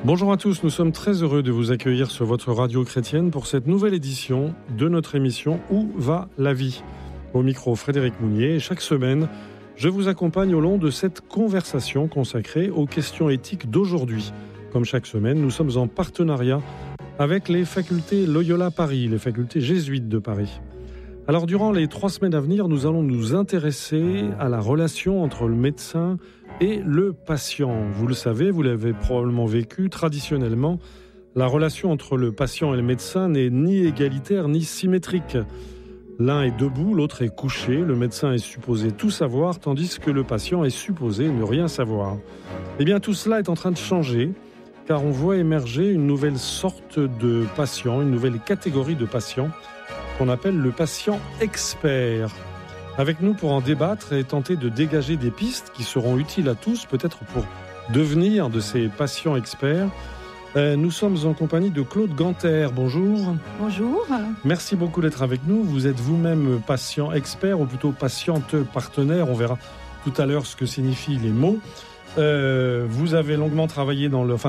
Bonjour à tous, nous sommes très heureux de vous accueillir sur votre radio chrétienne pour cette nouvelle édition de notre émission Où va la vie ? Au micro Frédéric Mounier, et chaque semaine, je vous accompagne au long de cette conversation consacrée aux questions éthiques d'aujourd'hui. Comme chaque semaine, nous sommes en partenariat avec les facultés Loyola Paris, les facultés jésuites de Paris. Alors durant les 3 semaines à venir, nous allons nous intéresser à la relation entre le médecin et le patient. Vous le savez, vous l'avez probablement vécu, traditionnellement, la relation entre le patient et le médecin n'est ni égalitaire ni symétrique. L'un est debout, l'autre est couché, le médecin est supposé tout savoir, tandis que le patient est supposé ne rien savoir. Eh bien, tout cela est en train de changer, car on voit émerger une nouvelle sorte de patient, une nouvelle catégorie de patients, qu'on appelle le patient expert. Avec nous pour en débattre et tenter de dégager des pistes qui seront utiles à tous, peut-être pour devenir de ces patients experts. Nous sommes en compagnie de Claude Ganter. Bonjour. Bonjour. Merci beaucoup d'être avec nous. Vous êtes vous-même patient expert, ou plutôt patiente partenaire. On verra tout à l'heure ce que signifient les mots. Vous avez longuement travaillé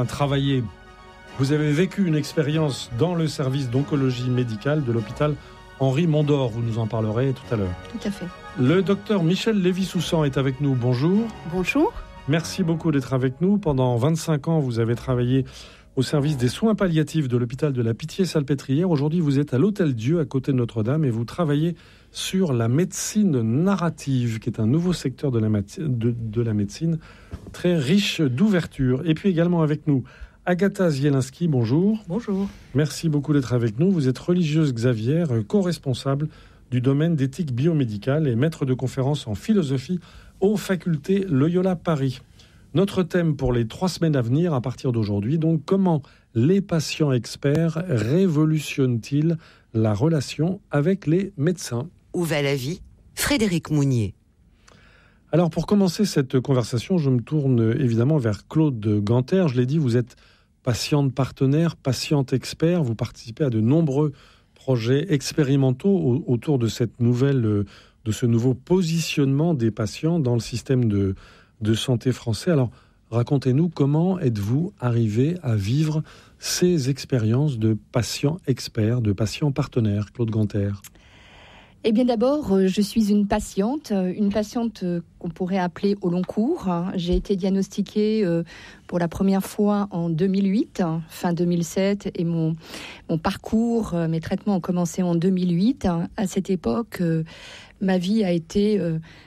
vous avez vécu une expérience dans le service d'oncologie médicale de l'hôpital Henri Mondor. Vous nous en parlerez tout à l'heure. Tout à fait. Le docteur Michel Lévy-Soussan est avec nous. Bonjour. Bonjour. Merci beaucoup d'être avec nous. Pendant 25 ans, vous avez travaillé au service des soins palliatifs de l'hôpital de la Pitié-Salpêtrière. Aujourd'hui, vous êtes à l'Hôtel-Dieu, à côté de Notre-Dame, et vous travaillez sur la médecine narrative, qui est un nouveau secteur de la médecine, très riche d'ouverture. Et puis également avec nous, Agatha Zielinski, bonjour. Bonjour. Merci beaucoup d'être avec nous. Vous êtes religieuse Xavier, co-responsable du domaine d'éthique biomédicale et maître de conférences en philosophie aux facultés Loyola Paris. Notre thème pour les 3 semaines à venir, à partir d'aujourd'hui, donc comment les patients experts révolutionnent-ils la relation avec les médecins ? Où va la vie ? Frédéric Mounier. Alors pour commencer cette conversation, je me tourne évidemment vers Claude Ganter. Je l'ai dit, vous êtes patiente partenaire, patiente expert. Vous participez à de nombreux projets expérimentaux autour de cette de ce nouveau positionnement des patients dans le système de santé français. Alors, racontez-nous, comment êtes-vous arrivé à vivre ces expériences de patients experts, de patients partenaires, Claude Ganter ? Eh bien d'abord, je suis une patiente qu'on pourrait appeler au long cours. J'ai été diagnostiquée pour la première fois en 2008, fin 2007, et mon parcours, mes traitements ont commencé en 2008. À cette époque, ma vie a été,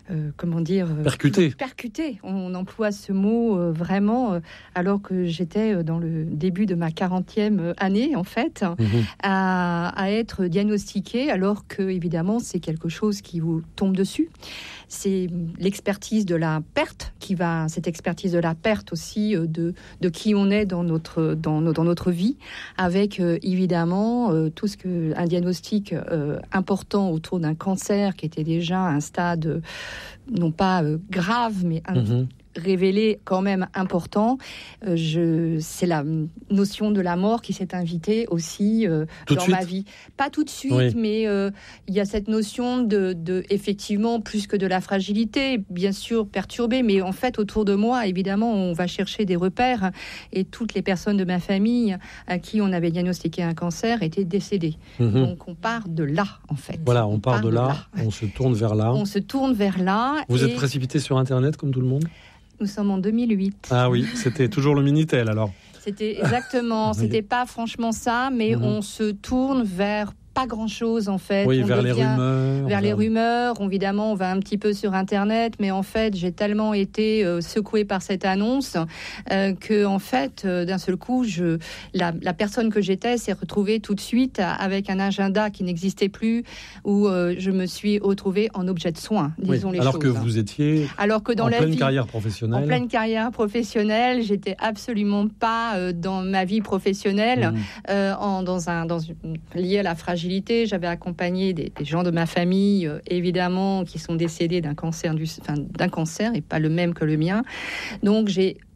percutée. On emploie ce mot vraiment, alors que j'étais dans le début de ma 40e année, en fait, à être diagnostiquée, alors que, évidemment, c'est quelque chose qui vous tombe dessus. C'est l'expertise de la perte cette expertise de la perte aussi de qui on est dans notre vie, avec évidemment tout ce que un diagnostic important autour d'un cancer qui était déjà à un stade non pas grave, mais révélé quand même important. C'est la notion de la mort qui s'est invitée aussi dans ma vie. Pas tout de suite, oui. Mais il y a cette notion de effectivement, plus que de la fragilité, bien sûr perturbée, mais en fait autour de moi, évidemment, on va chercher des repères, et toutes les personnes de ma famille à qui on avait diagnostiqué un cancer étaient décédées. Donc on part de là, en fait. Voilà, on part de là, on se tourne vers là. On se tourne vers là. Vous êtes précipité sur Internet comme tout le monde ? Nous sommes en 2008. Ah oui, c'était toujours le Minitel alors. C'était exactement, c'était pas franchement ça, mais on se tourne vers pas grand-chose en fait. Oui, vers les rumeurs. Vers les rumeurs, évidemment, on va un petit peu sur Internet, mais en fait, j'ai tellement été secouée par cette annonce que, en fait, d'un seul coup, la personne que j'étais s'est retrouvée tout de suite avec un agenda qui n'existait plus, où je me suis retrouvée en objet de soin, disons les choses. Alors que vous étiez en pleine carrière professionnelle. En pleine carrière professionnelle, j'étais absolument pas dans ma vie professionnelle, liée à la fragilité. J'avais accompagné des gens de ma famille, évidemment, qui sont décédés d'un cancer et pas le même que le mien. Donc j'ai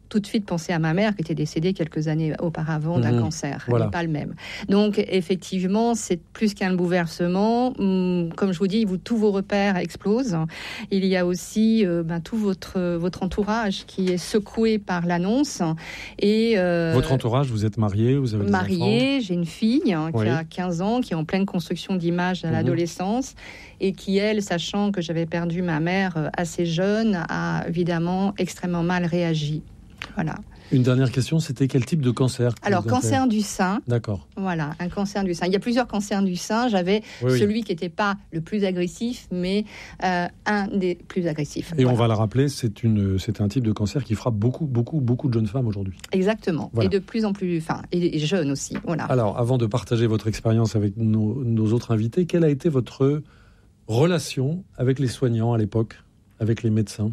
tout de suite pensé à ma mère qui était décédée quelques années auparavant d'un cancer. Voilà. Elle n'est pas le même. Donc, effectivement, c'est plus qu'un bouleversement. Comme je vous dis, tous vos repères explosent. Il y a aussi tout votre entourage qui est secoué par l'annonce. Et, votre entourage, vous êtes mariée, vous avez des mariée, enfants? j'ai une fille qui a 15 ans, qui est en pleine construction d'image à l'adolescence et qui, elle, sachant que j'avais perdu ma mère assez jeune, a évidemment extrêmement mal réagi. Voilà. Une dernière question, c'était quel type de cancer? Alors, cancer du sein. D'accord. Voilà, un cancer du sein. Il y a plusieurs cancers du sein. J'avais celui qui n'était pas le plus agressif, mais un des plus agressifs. Et on va le rappeler, c'est un type de cancer qui frappe beaucoup de jeunes femmes aujourd'hui. Exactement. Voilà. Et de plus en plus, et jeunes aussi. Voilà. Alors, avant de partager votre expérience avec nos autres invités, quelle a été votre relation avec les soignants à l'époque, avec les médecins?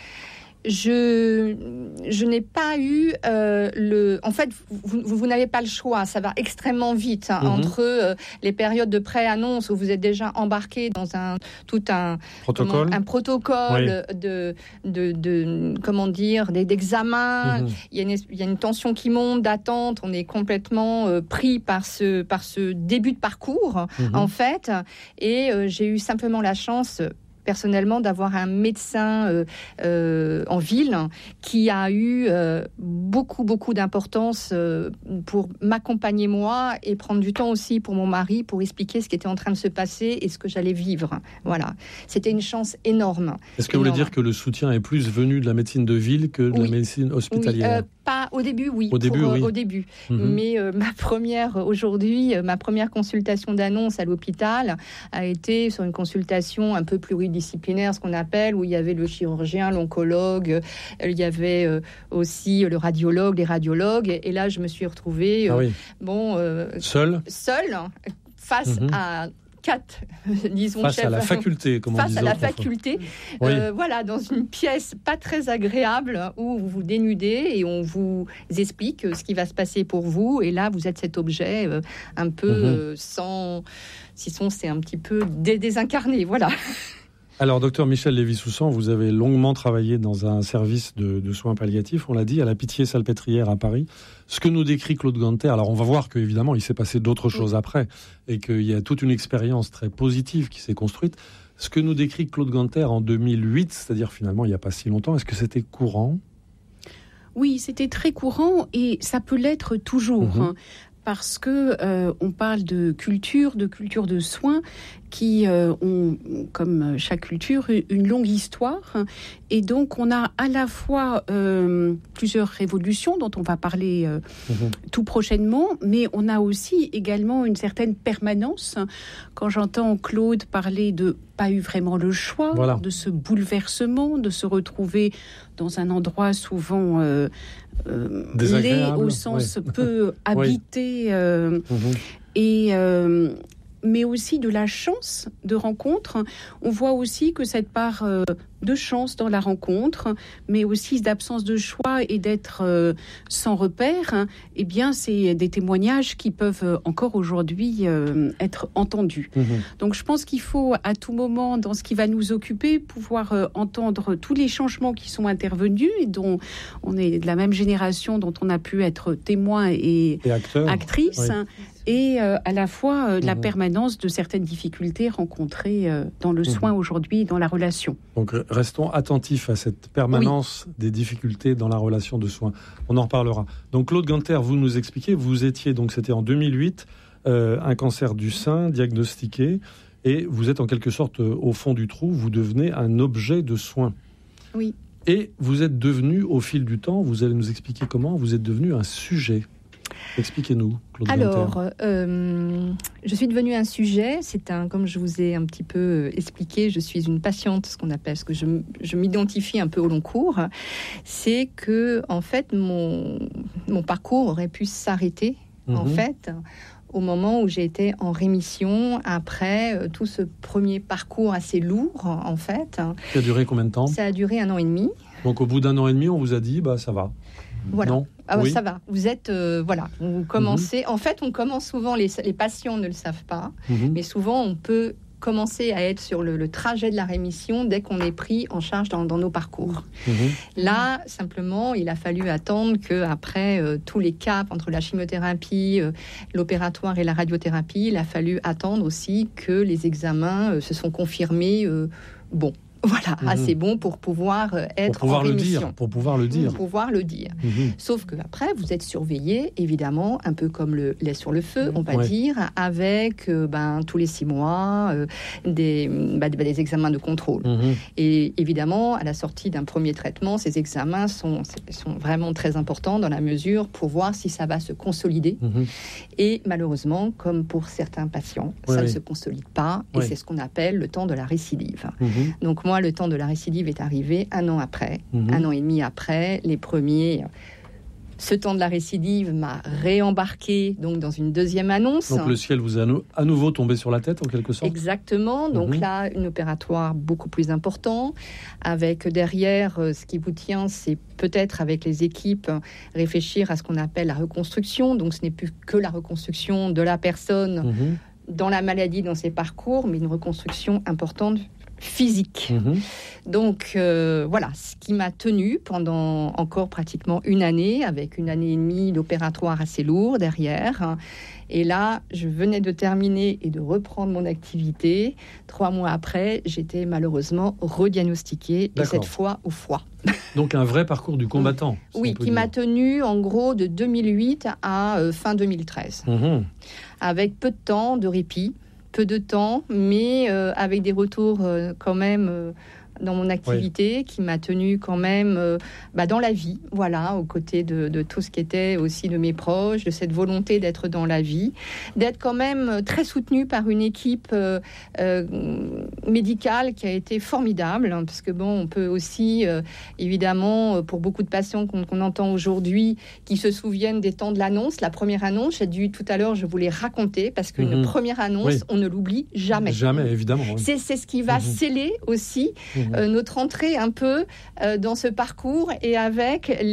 Je n'ai pas eu En fait, vous n'avez pas le choix. Ça va extrêmement vite entre les périodes de pré-annonce où vous êtes déjà embarqué dans un protocole d'examen. Il y a une tension qui monte, d'attente. On est complètement pris par ce début de parcours, en fait. Et j'ai eu simplement la chance, personnellement, d'avoir un médecin en ville qui a eu beaucoup d'importance pour m'accompagner moi et prendre du temps aussi pour mon mari pour expliquer ce qui était en train de se passer et ce que j'allais vivre. Voilà. C'était une chance énorme. Est-ce que vous voulez dire que le soutien est plus venu de la médecine de ville que de la médecine hospitalière? Pas au début, oui. Au début. Mais ma première consultation d'annonce à l'hôpital a été sur une consultation un peu pluridisciplinaire, ce qu'on appelle, où il y avait le chirurgien, l'oncologue, il y avait aussi le radiologue, les radiologues. Et là, je me suis retrouvée seule face à face à la faculté, comme on disait. Face à la faculté, voilà, dans une pièce pas très agréable où vous vous dénudez et on vous explique ce qui va se passer pour vous. Et là, vous êtes cet objet un peu sans... Sinon, c'est un petit peu désincarné, voilà. Alors, docteur Michel Lévy-Soussan, vous avez longuement travaillé dans un service de soins palliatifs, on l'a dit, à la Pitié-Salpêtrière à Paris. Ce que nous décrit Claude Ganter, alors on va voir qu'évidemment, il s'est passé d'autres choses après et qu'il y a toute une expérience très positive qui s'est construite. Ce que nous décrit Claude Ganter en 2008, c'est-à-dire finalement il n'y a pas si longtemps, est-ce que c'était courant ? Oui, c'était très courant et ça peut l'être toujours. Parce que on parle de culture de soins qui ont, comme chaque culture, une longue histoire. Et donc, on a à la fois plusieurs révolutions dont on va parler tout prochainement, mais on a aussi également une certaine permanence. Quand j'entends Claude parler de pas eu vraiment le choix, de ce bouleversement, de se retrouver dans un endroit souvent laid au sens peu habité, mais aussi de la chance de rencontre. On voit aussi que cette part de chance dans la rencontre, mais aussi d'absence de choix et d'être sans repère, eh bien, c'est des témoignages qui peuvent encore aujourd'hui être entendus. Donc, je pense qu'il faut à tout moment, dans ce qui va nous occuper, pouvoir entendre tous les changements qui sont intervenus et dont on est de la même génération, dont on a pu être témoin et actrice. Et à la fois la permanence de certaines difficultés rencontrées dans le soin aujourd'hui, dans la relation. Donc restons attentifs à cette permanence des difficultés dans la relation de soins. On en reparlera. Donc Claude Ganter, vous nous expliquez, vous étiez, donc c'était en 2008, un cancer du sein diagnostiqué, et vous êtes en quelque sorte au fond du trou, vous devenez un objet de soin. Oui. Et vous êtes devenu, au fil du temps, vous allez nous expliquer comment, vous êtes devenu un sujet. Expliquez-nous, Claude Ganter. Alors, je suis devenue un sujet. Comme je vous ai un petit peu expliqué, je suis une patiente, ce qu'on appelle, ce que je m'identifie un peu au long cours. C'est que, en fait, mon parcours aurait pu s'arrêter, en fait, au moment où j'ai été en rémission après tout ce premier parcours assez lourd, en fait. Ça a duré combien de temps ? Ça a duré 1 an et demi. Donc, au bout d'1 an et demi, on vous a dit, ça va. Voilà. Non. Ça va. Vous êtes, vous commencez. En fait, on commence souvent. Les patients ne le savent pas, mais souvent on peut commencé à être sur le trajet de la rémission dès qu'on est pris en charge dans nos parcours. Là, simplement, il a fallu attendre qu'après tous les caps entre la chimiothérapie, l'opératoire et la radiothérapie, il a fallu attendre aussi que les examens se sont confirmés bons. Voilà, assez bon pour pouvoir être en rémission. Pour pouvoir le dire. Sauf qu'après, vous êtes surveillé, évidemment, un peu comme le lait sur le feu, on va dire, avec tous les 6 mois des examens de contrôle. Et évidemment, à la sortie d'un premier traitement, ces examens sont vraiment très importants dans la mesure pour voir si ça va se consolider. Et malheureusement, comme pour certains patients, ça ne se consolide pas. Et c'est ce qu'on appelle le temps de la récidive. Donc moi, le temps de la récidive est arrivé 1 an après, 1 an et demi après, les premiers. Ce temps de la récidive m'a réembarqué donc dans une deuxième annonce. Donc le ciel vous est à nouveau tombé sur la tête en quelque sorte. Exactement. Donc là, une opératoire beaucoup plus important, avec derrière ce qui vous tient, c'est peut-être avec les équipes réfléchir à ce qu'on appelle la reconstruction. Donc ce n'est plus que la reconstruction de la personne dans la maladie, dans ses parcours, mais une reconstruction importante physique. Donc voilà, ce qui m'a tenue pendant encore pratiquement 1 année, avec 1 année et demie d'opératoire assez lourd derrière. Et là, je venais de terminer et de reprendre mon activité. 3 mois après, j'étais malheureusement rediagnostiquée, et cette fois au foie. Donc un vrai parcours du combattant. Oui, qui m'a tenue en gros de 2008 à fin 2013. Avec peu de temps de répit. Peu de temps, mais avec des retours quand même dans mon activité qui m'a tenue quand même dans la vie, voilà, aux côtés de tout ce qui était aussi de mes proches, de cette volonté d'être dans la vie, d'être quand même très soutenue par une équipe médicale qui a été formidable, hein, parce que on peut aussi, évidemment, pour beaucoup de patients qu'on entend aujourd'hui, qui se souviennent des temps de l'annonce, la première annonce, tout à l'heure, je vous l'ai raconté, parce qu'une première annonce, on ne l'oublie jamais. Jamais, évidemment. C'est ce qui va sceller aussi notre entrée un peu dans ce parcours, et avec tout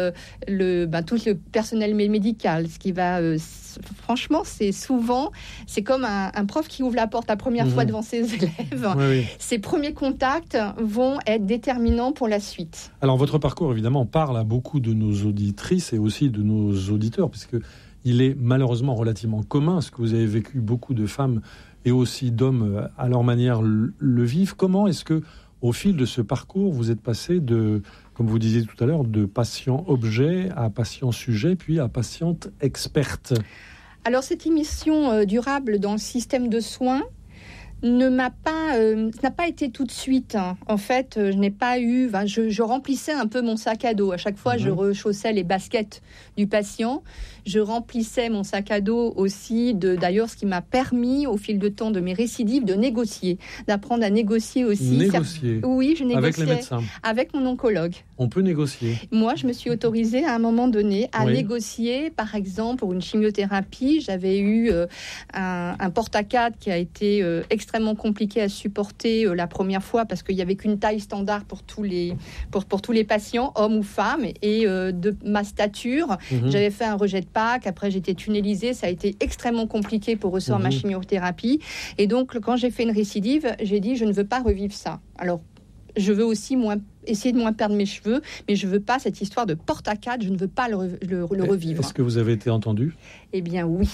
le personnel médical, ce qui va franchement, c'est comme un prof qui ouvre la porte la première fois devant ses élèves. Ces premiers contacts vont être déterminants pour la suite. Alors votre parcours évidemment parle à beaucoup de nos auditrices et aussi de nos auditeurs, puisque il est malheureusement relativement commun, ce que vous avez vécu, beaucoup de femmes et aussi d'hommes à leur manière le vivent. Comment est-ce que au fil de ce parcours, vous êtes passé de, comme vous disiez tout à l'heure, de patient objet à patient sujet, puis à patiente experte? Alors, cette émission durable dans le système de soins n'a pas été tout de suite. Hein. En fait, je n'ai pas eu... Je remplissais un peu mon sac à dos. À chaque fois, je rechaussais les baskets du patient. Je remplissais mon sac à dos aussi d'ailleurs, ce qui m'a permis, au fil de temps de mes récidives, de négocier, d'apprendre à négocier aussi. Négocier. Oui, je négociais. Avec les médecins. Avec mon oncologue. On peut négocier. Moi, je me suis autorisée à un moment donné à négocier. Par exemple, pour une chimiothérapie, j'avais eu un porte-à-4 qui a été extrêmement compliqué à supporter la première fois, parce qu'il n'y avait qu'une taille standard pour tous les patients, hommes ou femmes, et de ma stature. J'avais fait un rejet de Pâques, après j'étais tunnelisée, ça a été extrêmement compliqué pour recevoir ma chimiothérapie. Et donc, quand j'ai fait une récidive, j'ai dit, je ne veux pas revivre ça. Alors, je veux aussi essayer de moins perdre mes cheveux, mais je ne veux pas cette histoire de porte-à-4, je ne veux pas le revivre. Est-ce que vous avez été entendu? Eh bien oui,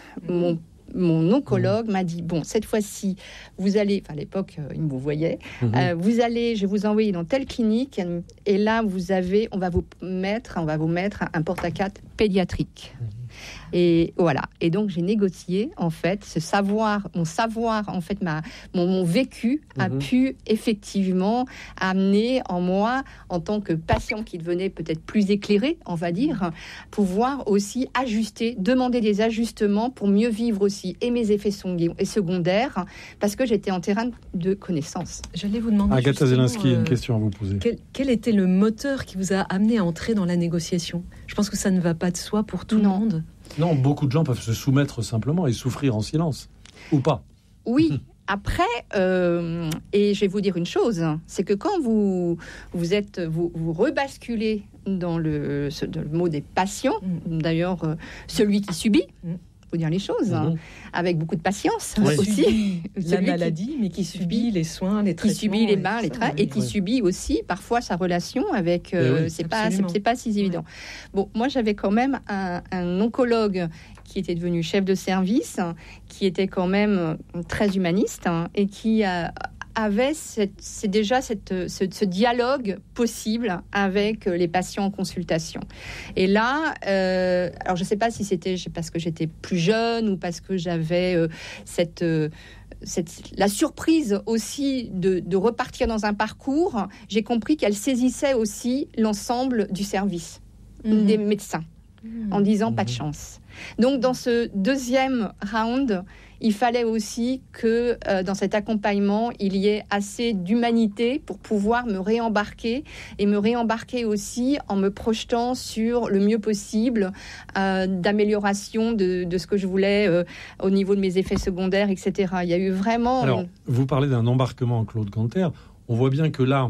mon oncologue m'a dit, bon, cette fois-ci, vous allez, à l'époque, il me voyait, je vais vous envoyer dans telle clinique, et là, on va vous mettre un porte-à-4 pédiatrique. Et voilà. Et donc, j'ai négocié, en fait, mon savoir, en fait, mon vécu a pu effectivement amener en moi, en tant que patient qui devenait peut-être plus éclairé, on va dire, pouvoir aussi ajuster, demander des ajustements pour mieux vivre aussi et mes effets secondaires, parce que j'étais en terrain de connaissance. J'allais vous demander, Agatha Zelinski, une question à vous poser. Quel était le moteur qui vous a amené à entrer dans la négociation? Je pense que ça ne va pas de soi pour tout le monde. Non, beaucoup de gens peuvent se soumettre simplement et souffrir en silence, ou pas. Oui, après, et je vais vous dire une chose, c'est que quand vous rebasculez dans le mot des patients, d'ailleurs celui qui subit, faut dire les choses, avec beaucoup de patience aussi. La maladie, mais qui subit les soins, les traitements. Qui subit les bains, les traitements, et qui subit aussi parfois sa relation avec... c'est pas si évident. Bon, moi, j'avais quand même un oncologue qui était devenu chef de service, qui était quand même très humaniste, et qui avait ce dialogue possible avec les patients en consultation. Et là, alors je ne sais pas si c'était parce que j'étais plus jeune ou parce que j'avais la surprise aussi de repartir dans un parcours, j'ai compris qu'elle saisissait aussi l'ensemble du service, des médecins, en disant pas de chance. Donc dans ce deuxième round, il fallait aussi que dans cet accompagnement, il y ait assez d'humanité pour pouvoir me réembarquer aussi en me projetant sur le mieux possible d'amélioration de ce que je voulais au niveau de mes effets secondaires, etc. Il y a eu vraiment... Alors, vous parlez d'un embarquement, Claude Ganter. On voit bien que là,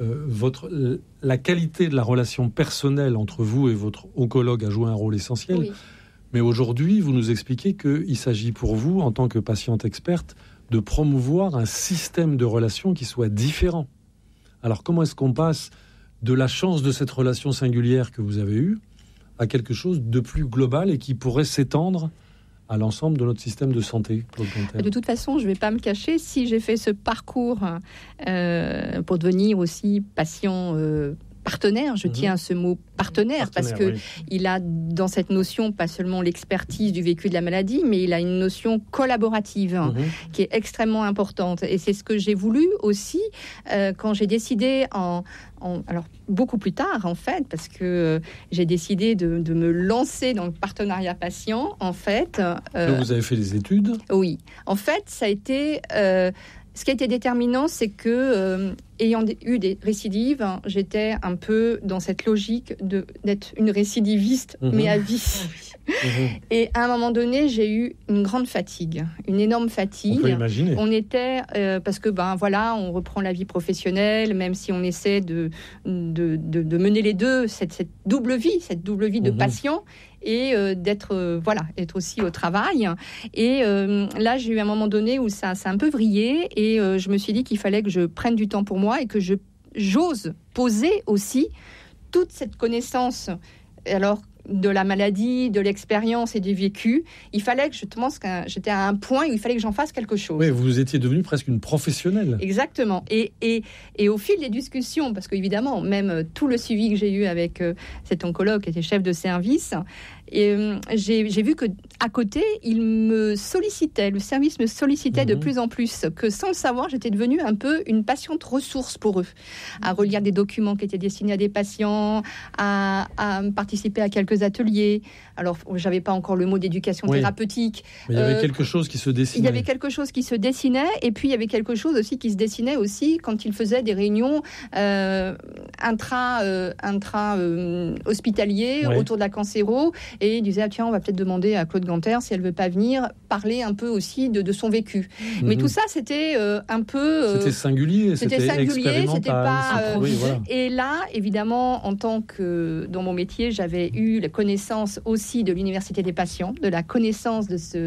la qualité de la relation personnelle entre vous et votre oncologue a joué un rôle essentiel. Oui. Mais aujourd'hui, vous nous expliquez qu'il s'agit pour vous, en tant que patiente experte, de promouvoir un système de relations qui soit différent. Alors, comment est-ce qu'on passe de la chance de cette relation singulière que vous avez eue à quelque chose de plus global et qui pourrait s'étendre à l'ensemble de notre système de santé, Claude Ganter? De toute façon, je ne vais pas me cacher, si j'ai fait ce parcours pour devenir aussi patient partenaire, je tiens à ce mot partenaire parce que il a dans cette notion pas seulement l'expertise du vécu de la maladie, mais il a une notion collaborative qui est extrêmement importante. Et c'est ce que j'ai voulu aussi quand j'ai décidé alors beaucoup plus tard en fait, parce que j'ai décidé de me lancer dans le partenariat patient en fait. Donc vous avez fait des études? Oui, en fait ça a été... ce qui a été déterminant, c'est que, ayant eu des récidives, j'étais un peu dans cette logique d'être une récidiviste, mais à vie. Et à un moment donné, j'ai eu une grande fatigue, une énorme fatigue. On peut imaginer. On était, parce que, on reprend la vie professionnelle, même si on essaie de mener les deux, cette double vie de patient, et d'être aussi au travail. Et là, j'ai eu un moment donné où ça a un peu vrillé, et je me suis dit qu'il fallait que je prenne du temps pour moi et que j'ose poser aussi toute cette connaissance. Alors, de la maladie, de l'expérience et du vécu, il fallait que j'étais à un point où il fallait que j'en fasse quelque chose. Oui, vous étiez devenue presque une professionnelle. Exactement. Et au fil des discussions, parce qu'évidemment, même tout le suivi que j'ai eu avec cet oncologue qui était chef de service, j'ai vu qu'à côté, le service me sollicitait de plus en plus, que sans le savoir, j'étais devenue un peu une patiente ressource pour eux, à relire des documents qui étaient destinés à des patients, à participer à quelques ateliers. Alors, j'avais pas encore le mot d'éducation thérapeutique. Mais il y avait quelque chose qui se dessinait. Il y avait quelque chose qui se dessinait, et puis il y avait quelque chose aussi qui se dessinait aussi quand ils faisaient des réunions intra-hospitaliers autour de la cancéro, et ils disaient tiens, on va peut-être demander à Claude Ganter si elle veut pas venir parler un peu aussi de son vécu. Mais tout ça, c'était un peu... c'était singulier, c'était expérimental. C'était pas... Et là, évidemment, en tant que... Dans mon métier, j'avais eu la connaissance aussi de l'université des patients, de la connaissance de